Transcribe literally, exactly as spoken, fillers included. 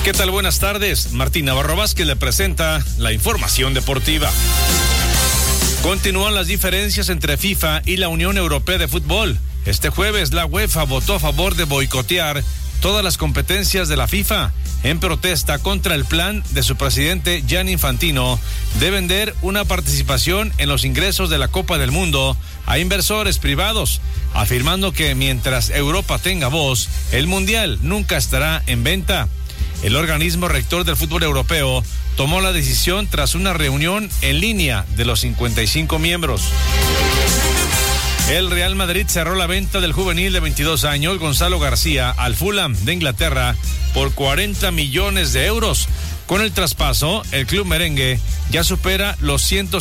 ¿Qué tal? Buenas tardes. Martín Navarro Vázquez le presenta la información deportiva. Continúan las diferencias entre FIFA y la Unión Europea de Fútbol. Este jueves la UEFA votó a favor de boicotear todas las competencias de la FIFA en protesta contra el plan de su presidente Gianni Infantino de vender una participación en los ingresos de la Copa del Mundo a inversores privados, afirmando que mientras Europa tenga voz, el Mundial nunca estará en venta. El organismo rector del fútbol europeo tomó la decisión tras una reunión en línea de los cincuenta y cinco miembros. El Real Madrid cerró la venta del juvenil de veintidós años, Gonzalo García, al Fulham de Inglaterra por cuarenta millones de euros. Con el traspaso, el club merengue ya supera los ciento